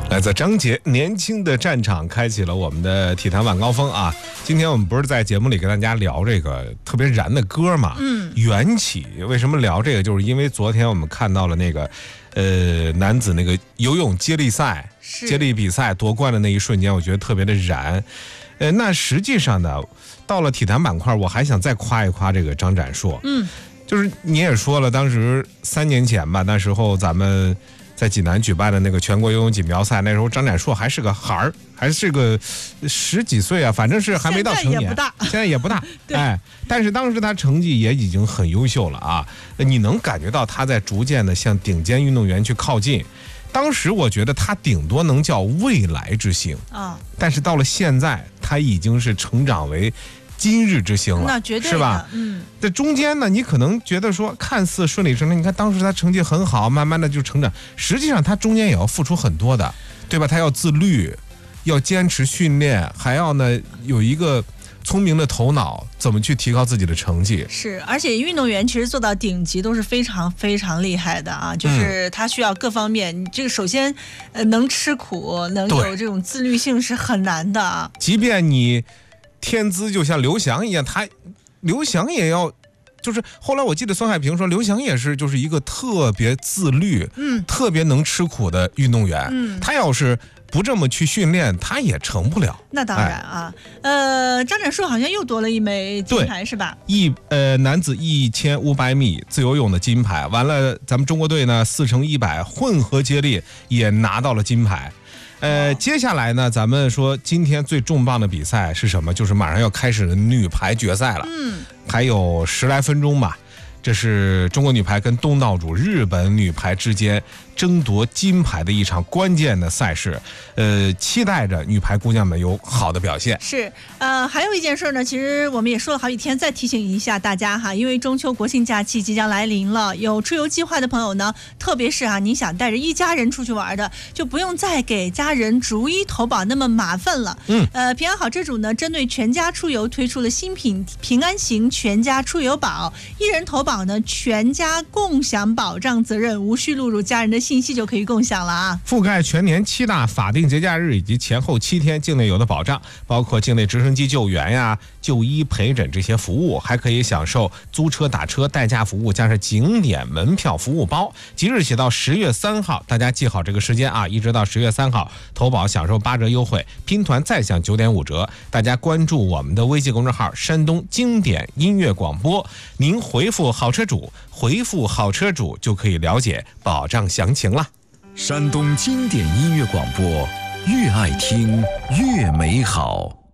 来自张杰年轻的战场开启了我们的体坛晚高峰啊！今天我们不是在节目里跟大家聊这个特别燃的歌嘛？缘起。为什么聊这个？就是因为昨天我们看到了那个男子那个游泳接力赛、接力比赛夺冠的那一瞬间，我觉得特别的燃。那实际上呢，到了体坛板块，我还想再夸一夸这个张展硕。就是你也说了，当时3年前吧，那时候咱们在济南举办的那个全国游泳锦标赛，那时候张展硕还是个孩儿，还是个10几岁啊，反正是还没到成年，现在也不大哎，但是当时他成绩也已经很优秀了啊，你能感觉到他在逐渐的向顶尖运动员去靠近。当时我觉得他顶多能叫未来之星啊，但是到了现在，他已经是成长为今日之星了， 那绝对是吧？在中间呢，你可能觉得说看似顺理成章，你看当时他成绩很好，慢慢的就成长，实际上他中间也要付出很多的，对吧？他要自律，要坚持训练，还要呢有一个聪明的头脑，怎么去提高自己的成绩。 是，而且运动员其实做到顶级都是非常非常厉害的啊，就是他需要各方面，你这个首先能吃苦，能有这种自律性是很难的啊。 即便你天资就像刘翔一样，刘翔也要，就是后来我记得孙海平说，刘翔也是就是一个特别自律，特别能吃苦的运动员，他要是不这么去训练，他也成不了。 那当然啊，张展硕好像又夺了一枚金牌是吧？ 男子1500米自由泳的金牌，完了咱们中国队呢4×100混合接力也拿到了金牌。接下来呢，咱们说今天最重磅的比赛是什么？就是马上要开始的女排决赛了。还有10来分钟吧。这是中国女排跟东道主日本女排之间争夺金牌的一场关键的赛事，期待着女排姑娘们有好的表现。 是，还有一件事呢，其实我们也说了好几天，再提醒一下大家哈，因为中秋国庆假期即将来临了，有出游计划的朋友呢，特别是你想带着一家人出去玩的，就不用再给家人逐一投保那么麻烦了。平安好车主呢，针对全家出游推出了新品平安行全家出游保，一人投保呢，全家共享保障责任，无需录入家人的信息就可以共享了啊！ 覆盖全年7大法定节假日以及前后7天境内游的保障，包括境内直升机救援呀、就医陪诊这些服务，还可以享受租车、打车、代驾服务，加上景点门票服务包。即日起到10月3号，大家记好这个时间啊，一直到10月3号投保享受8折优惠，拼团再享9.5折。大家关注我们的微信公众号山东经典音乐广播，您回复好车主，回复好车主就可以了解保障详情了。 山东经典音乐广播，越爱听越美好。